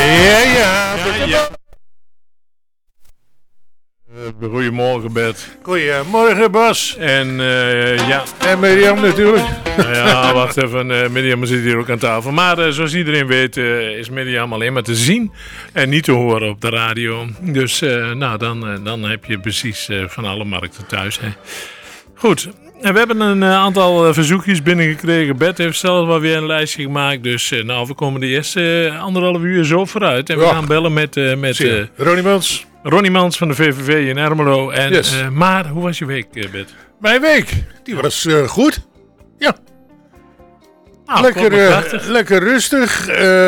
Ja. Goedemorgen, Bert. Goedemorgen, Bas. En ja. En Mirjam natuurlijk. Ja, wacht even. Mirjam zit hier ook aan tafel. Maar zoals iedereen weet is Mirjam alleen maar te zien en niet te horen op de radio. Dus nou, dan heb je precies van alle markten thuis. Hè. Goed. En we hebben een aantal verzoekjes binnengekregen. Bert heeft zelf wel weer een lijstje gemaakt. Dus nou, we komen de eerste 1,5 uur zo vooruit. En we gaan bellen met Ronnie Mans. Ronnie Mans van de VVV in Ermelo. En, Yes. Maar hoe was je week, Bert? Mijn week, die was goed. Ja. Nou, Lekker rustig.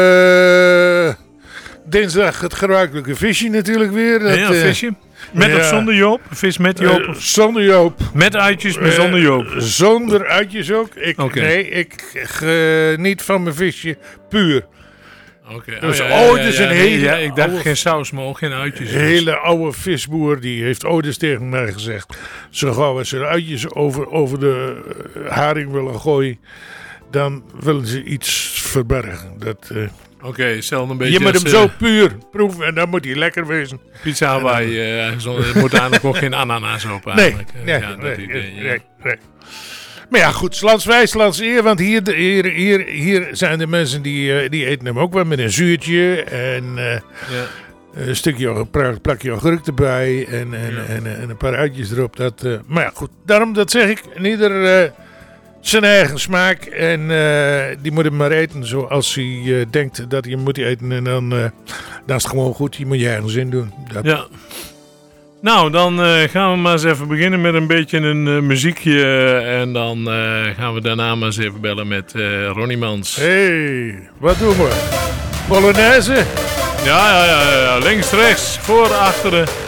Dinsdag het gebruikelijke visje natuurlijk weer. Dat, ja, visje. Met of zonder Joop? Vis met Joop? Zonder Joop. Met uitjes, maar zonder Joop? Zonder uitjes ook. Okay. Nee, ik geniet van mijn visje puur. Okay. Dus is een hele... Ja, ik dacht oude, geen saus, maar ook geen uitjes. Een hele oude visboer, die heeft ooit eens tegen mij gezegd... Zo gauw als ze de uitjes over de haring willen gooien... dan willen ze iets verbergen. Dat... Oké, stel een beetje. Je moet hem zo puur proeven en dan moet hij lekker wezen. Pizza Hawaii, er moet daar ook geen ananas op eigenlijk. Nee. Maar ja, goed, landswijs, landseer, want hier zijn de mensen die eten hem ook wel met een zuurtje en een stukje plakje augurk erbij en een paar uitjes erop. Maar ja, goed, daarom dat zeg ik, en ieder zijn eigen smaak en die moet hem maar eten zoals hij denkt dat hij hem moet eten en dan is het gewoon goed, die moet je eigen zin doen. Ja. Nou, dan gaan we maar eens even beginnen met een beetje een muziekje. En dan gaan we daarna maar eens even bellen met Ronnie Mans. Hey, wat doen we? Polonaise? Ja. Links, rechts, voor, achteren.